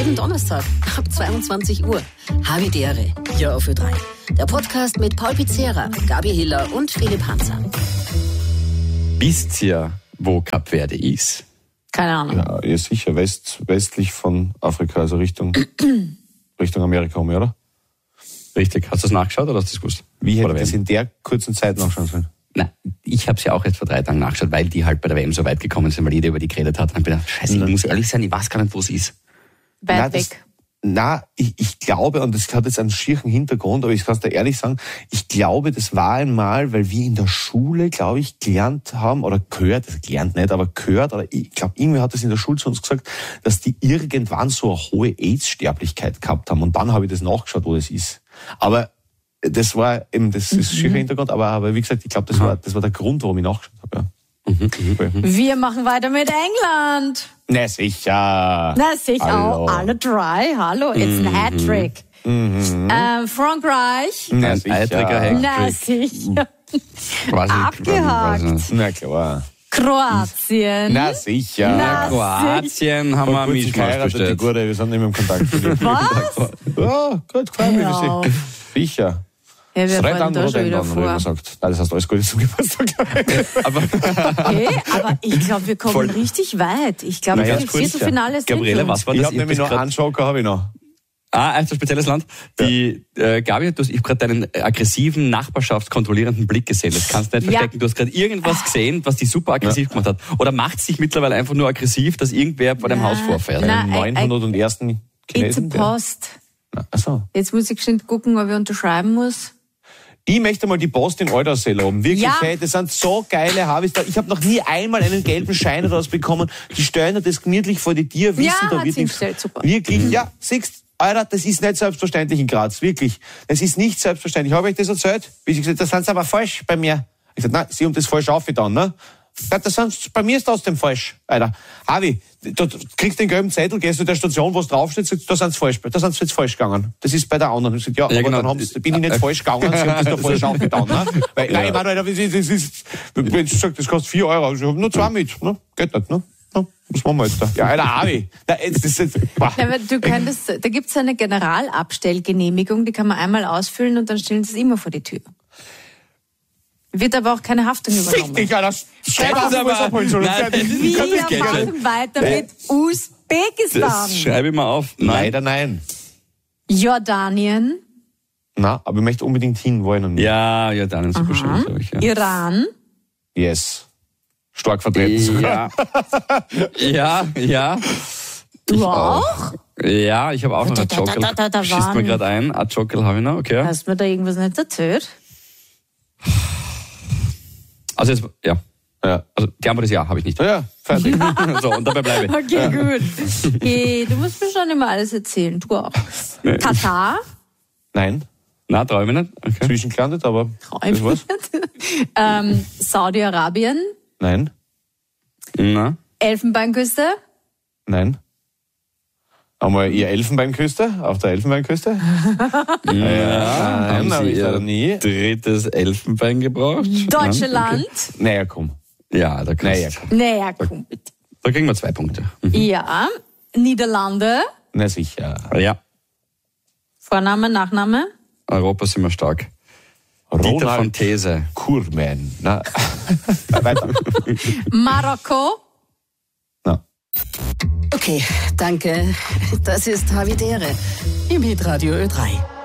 Jeden Donnerstag ab 22 Uhr. Havidere, hier auf Ö3. Der Podcast mit Paul Pizzera, Gabi Hiller und Philipp Hanser. Wisst ihr, wo Kap Verde ist? Keine Ahnung. Ja, sicher. Westlich von Afrika, also Richtung Amerika, oder? Richtig. Hast du das nachgeschaut oder hast du das gewusst? Wie hätte ich das in der kurzen Zeit nachschauen sollen? Nein, ich habe es ja auch erst vor 3 Tagen nachgeschaut, weil die halt bei der WM so weit gekommen sind, weil jeder über die geredet hat. Und ich bin gedacht, scheiße, ich muss ehrlich sein, ich weiß gar nicht, wo es ist. Weit weg. Ich glaube, und das hat jetzt einen schierchen Hintergrund, aber ich kann es dir ehrlich sagen, ich glaube, das war einmal, weil wir in der Schule, glaube ich, gelernt haben, oder gehört, oder ich glaube, irgendwer hat das in der Schule zu uns gesagt, dass die irgendwann so eine hohe AIDS-Sterblichkeit gehabt haben. Und dann habe ich das nachgeschaut, wo das ist. Aber das war eben, das ist schiercher Hintergrund, aber wie gesagt, ich glaube, das war der Grund, warum ich nachgeschaut habe, ja. Wir machen weiter mit England. Na sicher. Auch alle drei. Hallo, it's ein Hattrick. Frankreich. Na Ein eitriger Hattrick. Na sicher. Abgehakt. Na klar. Kroatien. Na sicher. Na, Kroatien haben wir Mischmasch bestellt. Wir sind nicht mehr im Kontakt. Was? Ja, gut, gefällt mir. Ja. Sicher. Ja, wir Schreibt fallen an, da schon wieder wie man vor. sagt. Nein, das heißt alles Gute zum Geburtstag. Okay, aber ich glaube, wir kommen richtig weit. Ich glaube, Naja, das ist gut, Viertelfinale ist Gabriele, hinter uns. was war Ich das? habe nämlich noch einen Joker, habe ich noch. ein so spezielles Land. Die Gabi, ich habe gerade deinen aggressiven, nachbarschaftskontrollierenden Blick gesehen. Das kannst du nicht verstecken. Ja. Du hast gerade irgendwas gesehen, was dich super aggressiv gemacht hat. Oder macht sich mittlerweile einfach nur aggressiv, dass irgendwer vor deinem Haus vorfährt? Nein. 901. It's Chinesen. a Post. Achso. Jetzt muss ich schon gucken, ob ich unterschreiben muss. Ich möchte mal die Post in Aldersee loben. Wirklich, Ja. hey, das sind so geile Harveys da. Ich habe noch nie einmal einen gelben Schein daraus bekommen. Die stellen dir das gemütlich vor die Tür, wissen, Ja, da hat wird sie nichts. hingestellt, super. Wirklich, ja, siehst, Alter, das ist nicht selbstverständlich in Graz, wirklich. Das ist nicht selbstverständlich. Habe ich das erzählt? Wie sie gesagt, das sind sie aber falsch bei mir. Ich gesagt, nein, sie haben das falsch aufgetan, ne? Ja, bei mir ist das dem falsch, Alter. Harvey, du kriegst den gelben Zettel, gehst zu der Station, wo es draufsteht, sagst, da sind sie jetzt falsch gegangen. Das ist bei der anderen. Ich sag, ja, aber genau. dann bin ich nicht falsch gegangen, sie haben das da falsch aufgetan, ne? Weil, nein, ich meine, Alter, das ist, wenn du sagst, das kostet 4 Euro, ich hab nur 2 mit, ne? Geht nicht, ne? Ja, was machen wir jetzt da? Ja, Alter, Harvey. Ja, aber du könntest, da gibt's eine Generalabstellgenehmigung, die kann man einmal ausfüllen und dann stellen sie es immer vor die Tür. Wird aber auch keine Haftung übernommen. Richtig, Alter. Schreib Das auf, ist aber- was abholen soll. Nein, das ist- Wir das geht machen weiter mit Usbekistan. Das schreibe ich mal auf. Nein. Leider nein. Jordanien, Na, aber ich möchte unbedingt hin, wollen und nicht. Ja, Jordanien, super schön, glaube ich. Ja. Iran, Yes. Stark vertreten sogar. Ja. du auch? Ja, ich habe auch noch ein Jokel. Da Schießt mir waren- gerade ein. Ein Jokel habe ich noch, okay. Hast du mir da irgendwas nicht erzählt? Also jetzt, ja. Ja. Also die Antwort ist ja, habe ich nicht. Ja, fertig. So, und dabei bleibe ich. Okay, gut. Hey, du musst mir schon immer alles erzählen, du auch. Katar, Nein, Na, traue ich mich nicht. Okay. zwischengelandet, aber das war's. Saudi-Arabien, Nein, Na? Elfenbeinküste, nein. Einmal ihr Elfenbeinküste, auf der Elfenbeinküste? Nein, Haben habe Sie ich leider Ihr nie. drittes Elfenbein gebraucht? Deutsche Nein? Land. Naja, komm. Okay. Ja, da kriegst Naja, komm. Naja, komm bitte. Da kriegen wir 2 Punkte. Ja, Niederlande, Na sicher. Ja, Vorname, Nachname, Europa sind wir stark. Dieter von Ronald These. Kurman. Na, weiter. Marokko, Na. Okay, danke. Das ist Havidere im Hitradio Ö3.